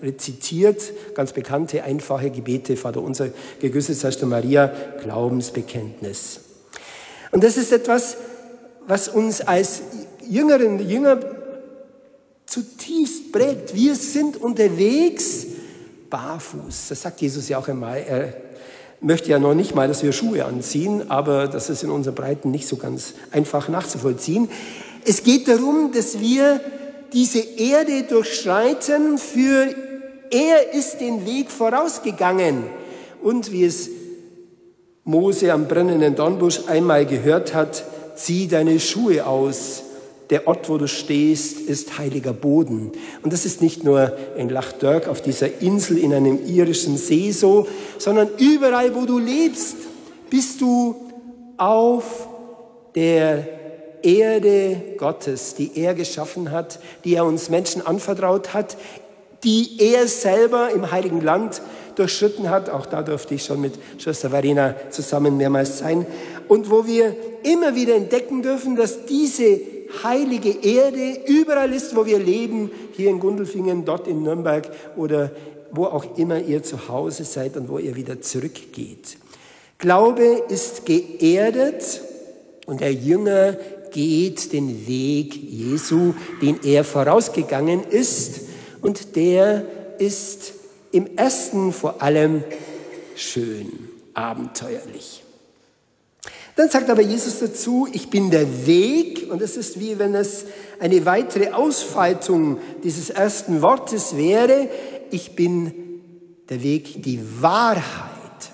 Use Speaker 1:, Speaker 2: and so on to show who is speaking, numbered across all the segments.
Speaker 1: rezitiert, ganz bekannte, einfache Gebete, Vater unser, gegrüßet seist du Maria, Glaubensbekenntnis. Und das ist etwas, was uns als Jüngerinnen und Jünger zutiefst prägt. Wir sind unterwegs barfuß. Das sagt Jesus ja auch einmal. Er möchte ja noch nicht mal, dass wir Schuhe anziehen, aber das ist in unseren Breiten nicht so ganz einfach nachzuvollziehen. Es geht darum, dass wir diese Erde durchschreiten, er ist den Weg vorausgegangen. Und wie es Mose am brennenden Dornbusch einmal gehört hat, zieh deine Schuhe aus. Der Ort, wo du stehst, ist heiliger Boden. Und das ist nicht nur in Loch Derg auf dieser Insel in einem irischen See so, sondern überall, wo du lebst, bist du auf der Erde Gottes, die er geschaffen hat, die er uns Menschen anvertraut hat, die er selber im Heiligen Land durchschritten hat. Auch da durfte ich schon mit Schwester Verena zusammen mehrmals sein. Und wo wir immer wieder entdecken dürfen, dass diese heilige Erde überall ist, wo wir leben, hier in Gundelfingen, dort in Nürnberg oder wo auch immer ihr zu Hause seid und wo ihr wieder zurückgeht. Glaube ist geerdet und der Jünger geht den Weg Jesu, den er vorausgegangen ist, und der ist im Ersten vor allem schön, abenteuerlich. Dann sagt aber Jesus dazu, ich bin der Weg, und es ist wie wenn es eine weitere Ausfaltung dieses ersten Wortes wäre, ich bin der Weg, die Wahrheit.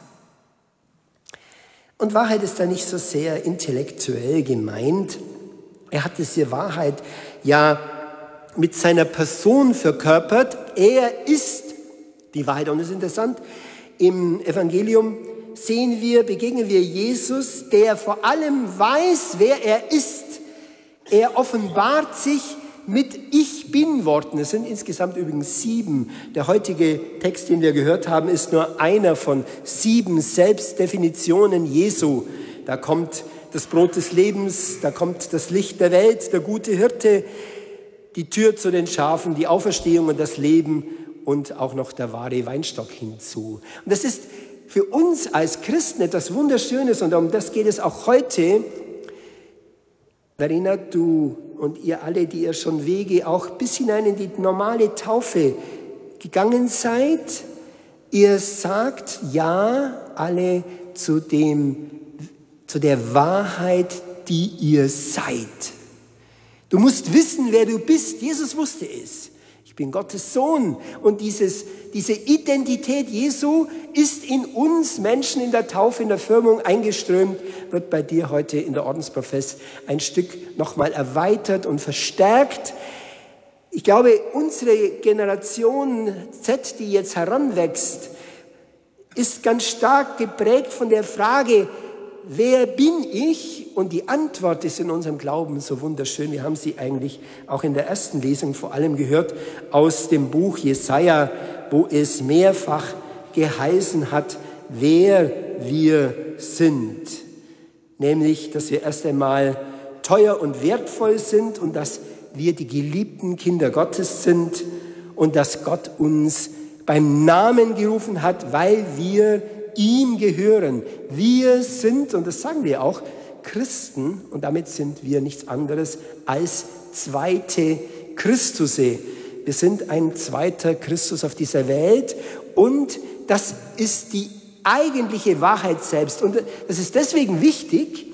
Speaker 1: Und Wahrheit ist da nicht so sehr intellektuell gemeint. Er hat diese Wahrheit ja mit seiner Person verkörpert. Er ist die Wahrheit. Und es ist interessant, im Evangelium begegnen wir Jesus, der vor allem weiß, wer er ist. Er offenbart sich mit Ich Bin-Worten. Es sind insgesamt übrigens 7. Der heutige Text, den wir gehört haben, ist nur einer von 7 Selbstdefinitionen Jesu. Da kommt das Brot des Lebens, da kommt das Licht der Welt, der gute Hirte, die Tür zu den Schafen, die Auferstehung und das Leben und auch noch der wahre Weinstock hinzu. Und das ist für uns als Christen etwas Wunderschönes und um das geht es auch heute. Verena, du und ihr alle, die ihr schon Wege auch bis hinein in die normale Taufe gegangen seid, ihr sagt ja alle zu der Wahrheit, die ihr seid. Du musst wissen, wer du bist. Jesus wusste es. Ich bin Gottes Sohn. Und diese Identität Jesu ist in uns Menschen in der Taufe, in der Firmung eingeströmt, wird bei dir heute in der Ordensprofess ein Stück nochmal erweitert und verstärkt. Ich glaube, unsere Generation Z, die jetzt heranwächst, ist ganz stark geprägt von der Frage, wer bin ich? Und die Antwort ist in unserem Glauben so wunderschön. Wir haben sie eigentlich auch in der ersten Lesung vor allem gehört aus dem Buch Jesaja, wo es mehrfach geheißen hat, wer wir sind. Nämlich, dass wir erst einmal teuer und wertvoll sind und dass wir die geliebten Kinder Gottes sind und dass Gott uns beim Namen gerufen hat, weil wir ihm gehören. Wir sind, und das sagen wir auch, Christen, und damit sind wir nichts anderes als zweite Christusse. Wir sind ein zweiter Christus auf dieser Welt und das ist die eigentliche Wahrheit selbst. Und das ist deswegen wichtig,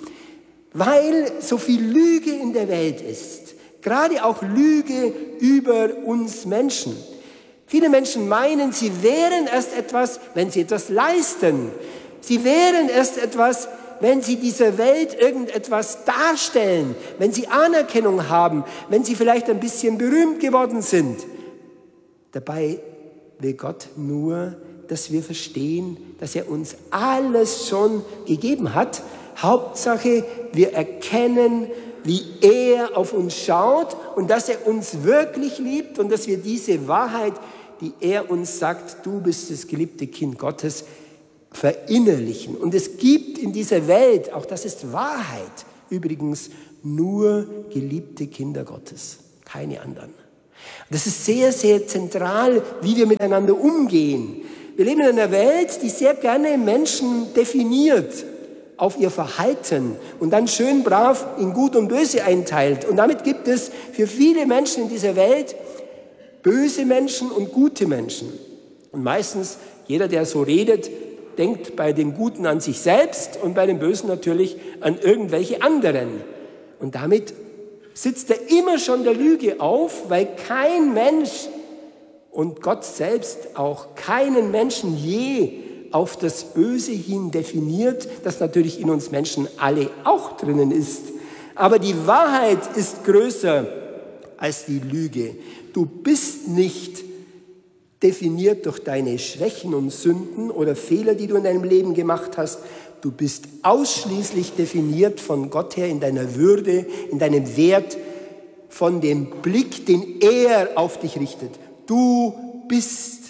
Speaker 1: weil so viel Lüge in der Welt ist. Gerade auch Lüge über uns Menschen. Viele Menschen meinen, sie wären erst etwas, wenn sie etwas leisten. Sie wären erst etwas, wenn sie dieser Welt irgendetwas darstellen, wenn sie Anerkennung haben, wenn sie vielleicht ein bisschen berühmt geworden sind. Dabei will Gott nur, dass wir verstehen, dass er uns alles schon gegeben hat. Hauptsache, wir erkennen, wie er auf uns schaut und dass er uns wirklich liebt und dass wir diese Wahrheit, die er uns sagt, du bist das geliebte Kind Gottes, verinnerlichen. Und es gibt in dieser Welt, auch das ist Wahrheit, übrigens nur geliebte Kinder Gottes, keine anderen. Das ist sehr, sehr zentral, wie wir miteinander umgehen. Wir leben in einer Welt, die sehr gerne Menschen definiert auf ihr Verhalten und dann schön brav in Gut und Böse einteilt. Und damit gibt es für viele Menschen in dieser Welt böse Menschen und gute Menschen. Und meistens, jeder, der so redet, denkt bei den Guten an sich selbst und bei den Bösen natürlich an irgendwelche anderen. Und damit sitzt er immer schon der Lüge auf, weil kein Mensch und Gott selbst auch keinen Menschen je auf das Böse hin definiert, das natürlich in uns Menschen alle auch drinnen ist. Aber die Wahrheit ist größer als die Lüge. Du bist nicht definiert durch deine Schwächen und Sünden oder Fehler, die du in deinem Leben gemacht hast. Du bist ausschließlich definiert von Gott her in deiner Würde, in deinem Wert, von dem Blick, den er auf dich richtet. Du bist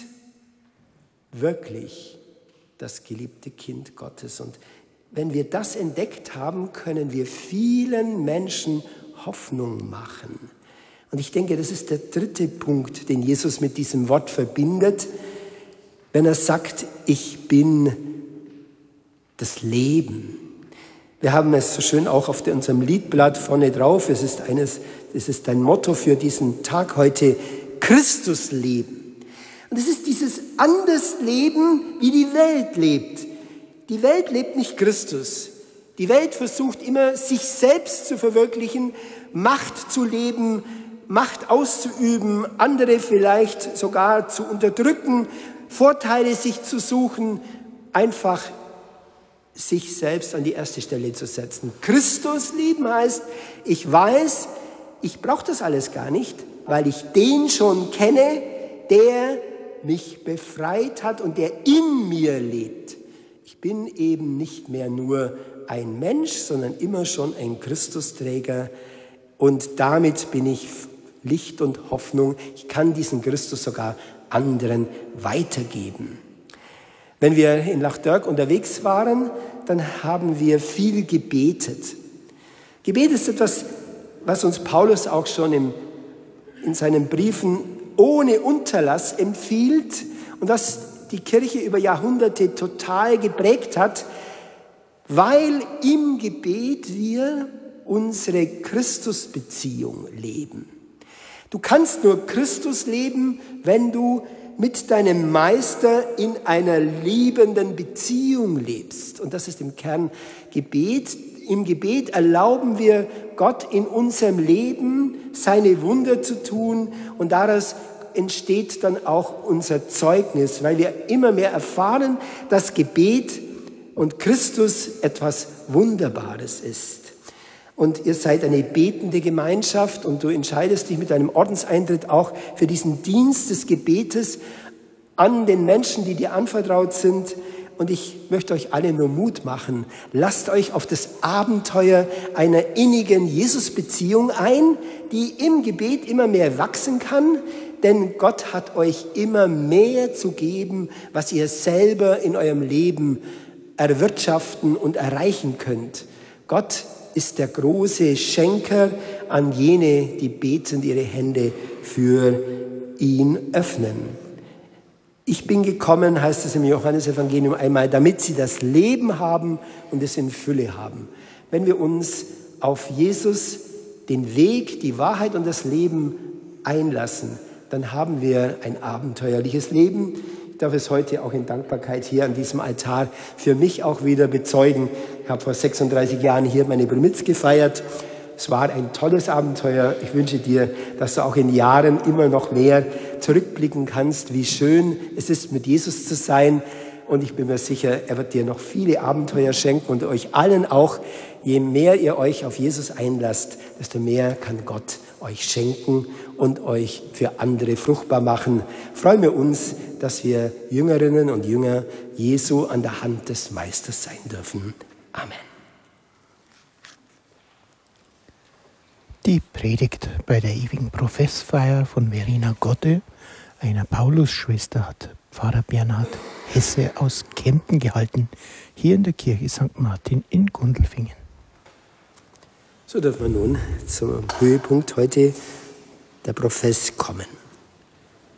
Speaker 1: wirklich das geliebte Kind Gottes. Und wenn wir das entdeckt haben, können wir vielen Menschen Hoffnung machen. Und ich denke, das ist der dritte Punkt, den Jesus mit diesem Wort verbindet, wenn er sagt, ich bin das Leben. Wir haben es so schön auch auf unserem Liedblatt vorne drauf. Es ist ein Motto für diesen Tag heute, Christus leben. Und es ist dieses anders Leben, wie die Welt lebt. Die Welt lebt nicht Christus. Die Welt versucht immer, sich selbst zu verwirklichen, Macht zu leben, Macht auszuüben, andere vielleicht sogar zu unterdrücken, Vorteile sich zu suchen, einfach sich selbst an die erste Stelle zu setzen. Christus lieben heißt, ich weiß, ich brauche das alles gar nicht, weil ich den schon kenne, der mich befreit hat und der in mir lebt. Ich bin eben nicht mehr nur ein Mensch, sondern immer schon ein Christusträger und damit bin ich Licht und Hoffnung. Ich kann diesen Christus sogar anderen weitergeben. Wenn wir in Lachdörg unterwegs waren, dann haben wir viel gebetet. Gebet ist etwas, was uns Paulus auch schon in seinen Briefen ohne Unterlass empfiehlt und das die Kirche über Jahrhunderte total geprägt hat, weil im Gebet wir unsere Christusbeziehung leben. Du kannst nur Christus leben, wenn du mit deinem Meister in einer liebenden Beziehung lebst. Und das ist im Kern Gebet. Im Gebet erlauben wir Gott in unserem Leben seine Wunder zu tun und daraus entsteht dann auch unser Zeugnis, weil wir immer mehr erfahren, dass Gebet und Christus etwas Wunderbares ist. Und ihr seid eine betende Gemeinschaft und du entscheidest dich mit deinem Ordenseintritt auch für diesen Dienst des Gebetes an den Menschen, die dir anvertraut sind. Und ich möchte euch alle nur Mut machen. Lasst euch auf das Abenteuer einer innigen Jesus-Beziehung ein, die im Gebet immer mehr wachsen kann. Denn Gott hat euch immer mehr zu geben, was ihr selber in eurem Leben erwirtschaften und erreichen könnt. Gott ist der große Schenker an jene, die betend ihre Hände für ihn öffnen. Ich bin gekommen, heißt es im Johannesevangelium einmal, damit sie das Leben haben und es in Fülle haben. Wenn wir uns auf Jesus, den Weg, die Wahrheit und das Leben einlassen, dann haben wir ein abenteuerliches Leben. Ich darf es heute auch in Dankbarkeit hier an diesem Altar für mich auch wieder bezeugen. Ich habe vor 36 Jahren hier meine Bar Mitzwa gefeiert. Es war ein tolles Abenteuer. Ich wünsche dir, dass du auch in Jahren immer noch mehr zurückblicken kannst, wie schön es ist, mit Jesus zu sein. Und ich bin mir sicher, er wird dir noch viele Abenteuer schenken und euch allen auch. Je mehr ihr euch auf Jesus einlasst, desto mehr kann Gott euch schenken und euch für andere fruchtbar machen. Freuen wir uns, dass wir Jüngerinnen und Jünger Jesu an der Hand des Meisters sein dürfen. Amen.
Speaker 2: Die Predigt bei der ewigen Professfeier von Verena Gotte, einer Paulusschwester, hat Pfarrer Bernhard Hesse aus Kempten gehalten, hier in der Kirche St. Martin in Gundelfingen.
Speaker 1: So dürfen wir nun zum Höhepunkt heute der Profess kommen.